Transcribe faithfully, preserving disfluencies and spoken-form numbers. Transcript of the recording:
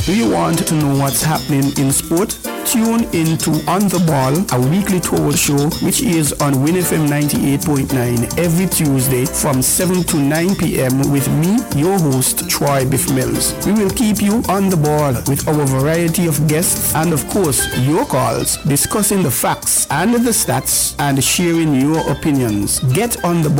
Do you want to know what's happening in sport? Tune in to On the Ball, a weekly talk show which is on Win F M ninety-eight point nine every Tuesday from seven to nine p.m. with me, your host, Troy Biff Mills. We will keep you on the ball with our variety of guests and, of course, your calls, discussing the facts and the stats and sharing your opinions. Get on the ball.